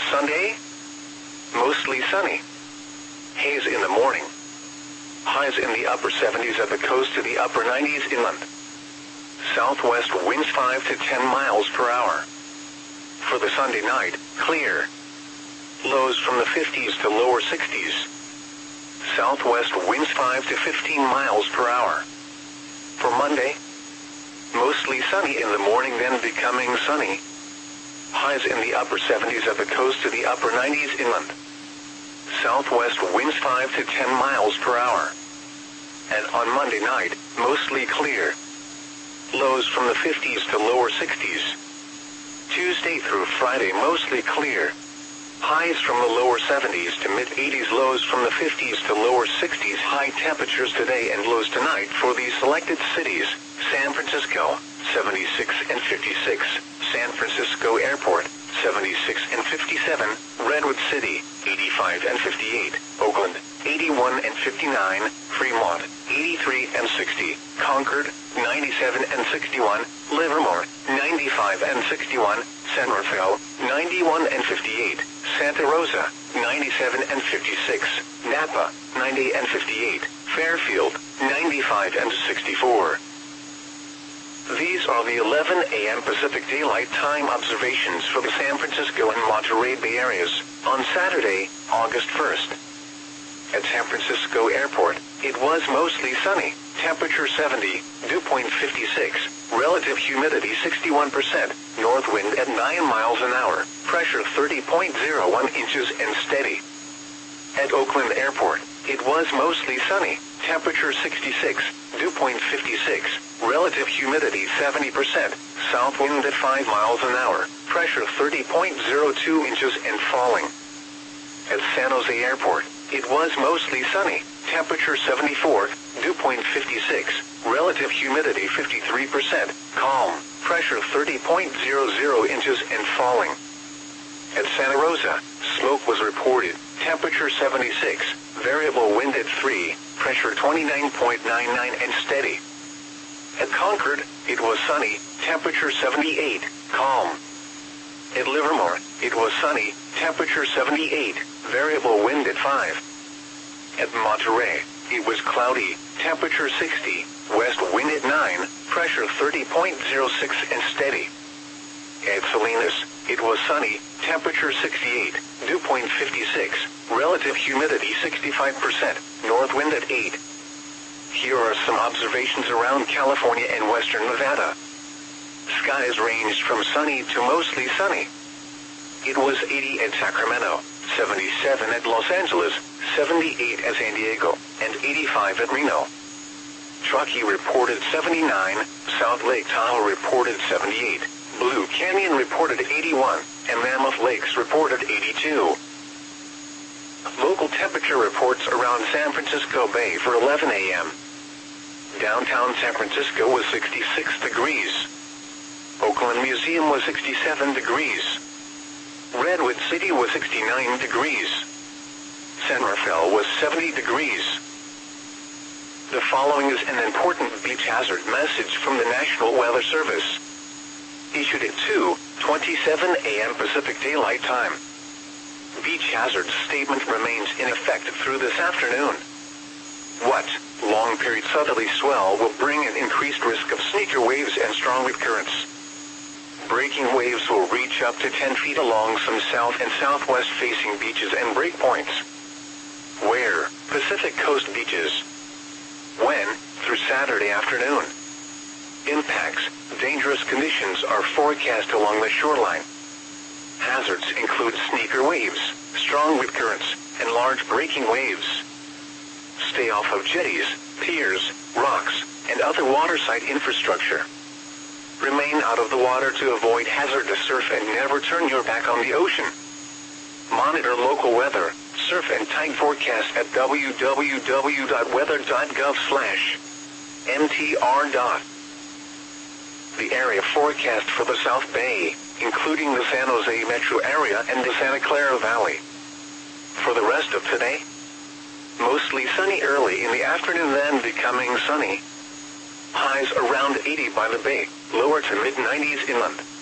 Sunday, mostly sunny. Haze in the morning. Highs in the upper 70s at the coast to the upper 90s inland. Southwest winds 5 to 10 miles per hour. For the Sunday night, clear. Lows from the 50s to lower 60s. Southwest winds 5 to 15 miles per hour. For Monday, mostly sunny in the morning, then becoming sunny. Highs in the upper 70s at the coast to the upper 90s inland. Southwest winds 5 to 10 miles per hour. And on Monday night, mostly clear. Lows from the 50s to lower 60s. Tuesday through Friday, mostly clear. Highs from the lower 70s to mid-80s, lows from the 50s to lower 60s. High temperatures today and lows tonight for these selected cities: San Francisco, 76 and 56, San Francisco Airport, 76 and 57, Redwood City, 85 and 58, Oakland, 81 and 59, Fremont, 83 and 60, Concord, 97 and 61, Livermore, 95 and 61, San Rafael, 91 and 58, Santa Rosa, 97 and 56, Napa, 90 and 58, Fairfield, 95 and 64. These are the 11 a.m. Pacific Daylight Time observations for the San Francisco and Monterey Bay areas on Saturday, August 1st. At San Francisco Airport, it was mostly sunny, temperature 70, dew point 56, relative humidity 61%, north wind at 9 miles an hour, pressure 30.01 inches and steady. At Oakland Airport, it was mostly sunny, temperature 66, dew point 56, relative humidity 70%, south wind at 5 miles an hour, pressure 30.02 inches and falling. At San Jose Airport, it was mostly sunny, temperature 74, dew point 56, relative humidity 53%, calm, pressure 30.00 inches and falling. At Santa Rosa, smoke was reported, temperature 76, variable wind at 3, pressure 29.99 and steady. At Concord, it was sunny, temperature 78, calm. At Livermore, it was sunny, temperature 78, variable wind at 5. At Monterey, it was cloudy, temperature 60, west wind at 9, pressure 30.06 and steady. At Salinas, it was sunny, temperature 68, dew point 56, relative humidity 65%, north wind at 8. Here are some observations around California and western Nevada. Skies ranged from sunny to mostly sunny. It was 80 at Sacramento, 77 at Los Angeles, 78 at San Diego, and 85 at Reno. Truckee reported 79, South Lake Tahoe reported 78, Blue Canyon reported 81, and Mammoth Lakes reported 82. Local temperature reports around San Francisco Bay for 11 a.m. Downtown San Francisco was 66 degrees. Oakland Museum was 67 degrees. Redwood City was 69 degrees. San Rafael was 70 degrees. The following is an important beach hazard message from the National Weather Service. Issued at 2:27 a.m. Pacific Daylight Time. Beach hazard statement remains in effect through this afternoon. What? Long period southerly swell will bring an increased risk of sneaker waves and strong wind currents. Breaking waves will reach up to 10 feet along some south and southwest facing beaches and breakpoints. Where? Pacific Coast beaches. When? Through Saturday afternoon. Impacts. Dangerous conditions are forecast along the shoreline. Hazards include sneaker waves, strong wind currents, and large breaking waves. Stay off of jetties, piers, rocks, and other waterside infrastructure. Remain out of the water to avoid hazardous surf and never turn your back on the ocean. Monitor local weather, surf and tide forecast at www.weather.gov/mtr. The area forecast for the South Bay, including the San Jose metro area and the Santa Clara Valley. For the rest of today, mostly sunny early in the afternoon, then becoming sunny. Highs around 80 by the bay, lower to mid-90s inland.